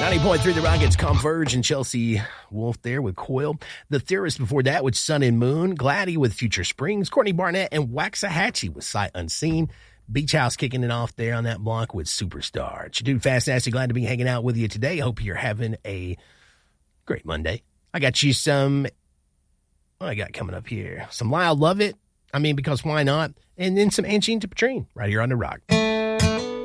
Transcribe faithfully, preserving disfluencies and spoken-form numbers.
ninety point three The Rockets, Converge, and Chelsea Wolf there with Coil. The Theorist before that with Sun and Moon. Gladdy with Future Springs. Courtney Barnett and Waxahachie with Sight Unseen. Beach House kicking it off there on that block with Superstar. It's your dude, Fast Nasty. Glad to be hanging out with you today. Hope you're having a great Monday. I got you some, what I got coming up here? Some Lyle Lovett. I mean, because why not? And then some Angine to Patrine right here on The Rock.